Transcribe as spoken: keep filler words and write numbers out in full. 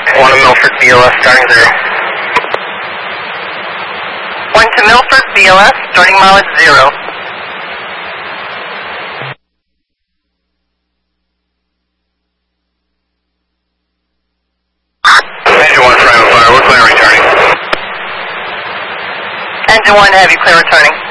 One to Milford, B L S, starting zero. One to Milford, B L S, starting mileage zero. Engine one, private fire, we're clear returning. Engine one, heavy, clear returning.